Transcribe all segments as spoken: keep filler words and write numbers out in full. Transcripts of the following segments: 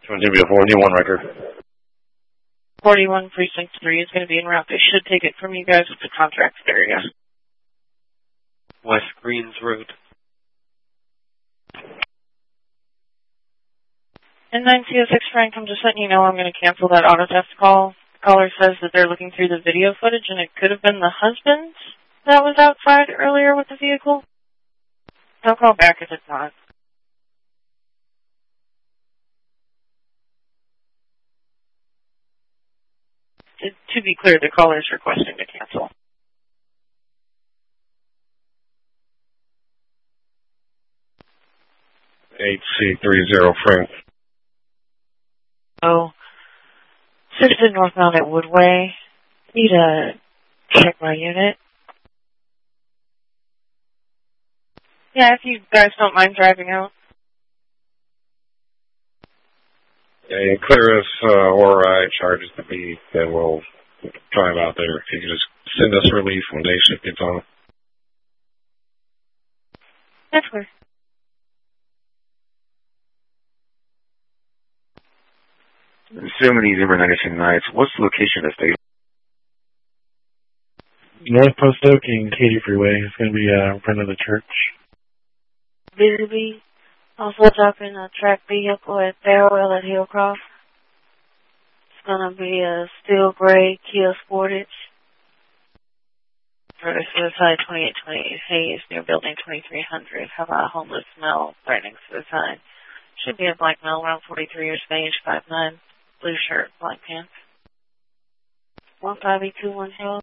It's going to be a forty-one record. forty-one Precinct three is going to be en route. They should take it from you guys with the contract area. West Greens Road. And nine C oh six Frank, I'm just letting you know I'm going to cancel that auto theft call. The caller says that they're looking through the video footage and it could have been the husband that was outside earlier with the vehicle. They'll call back if it's not. To, to be clear, the caller is requesting to cancel. H C three zero Frank. Oh, Citizen northbound at Woodway. Need to check my unit. Yeah, if you guys don't mind driving out. Yeah, you clear us uh, or I charges to be, then we'll drive out there. If you can just send us relief when day shift gets on. That's clear. So many Zimmer ninety-six nights. What's the location of the state? North Post Oak and Katy Freeway. It's going to be uh, in front of the church. Busy. Also dropping a track vehicle at Farewell at Hillcroft. It's going to be a steel gray Kia Sportage. For the suicide twenty-eight twenty Hayes near building twenty-three hundred. How about a homeless male threatening suicide? Should be a black male around forty-three years of age, five nine, blue shirt, black pants. one five eight two one Hill.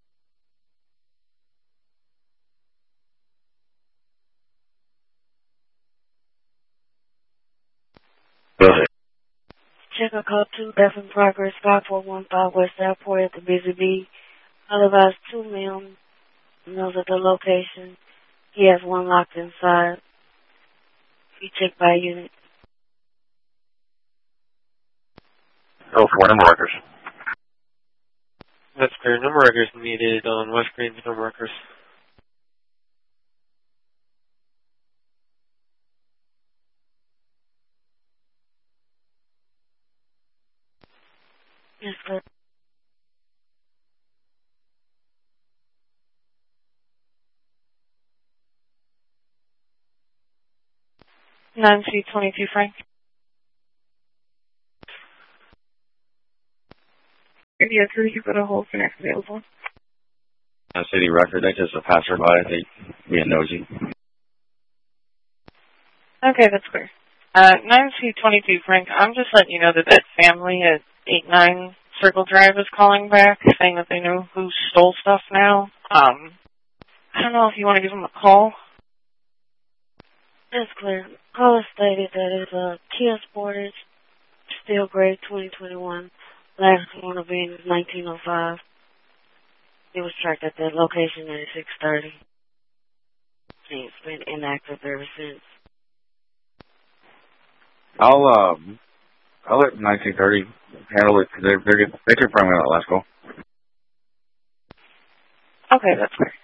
Go ahead. Check a call two, F in progress, five four one five West Airport at the Busy Bee. Otherwise, two male knows at the location. He has one locked inside. You check by unit. Oh, for number records. That's clear. Number records needed on West Greens number records. Yes, sir. nine C twenty-two Frank. Radio crew, you put a hold for next available. Uh, city record. That's just a passerby. They being nosy. Okay, that's clear. Uh, nine C twenty-two Frank, I'm just letting you know that that family at eight nine Circle Drive is calling back, saying that they know who stole stuff now. Um, I don't know if you want to give them a call. That's clear. Caller stated that it's a Kia Sportage, steel gray twenty twenty-one. Last one of being nineteen oh five. It was tracked at that location at six thirty. It's been inactive ever since. I'll um, I'll let nineteen thirty handle it because they're, they're they took from me on that last call. Okay, that's clear.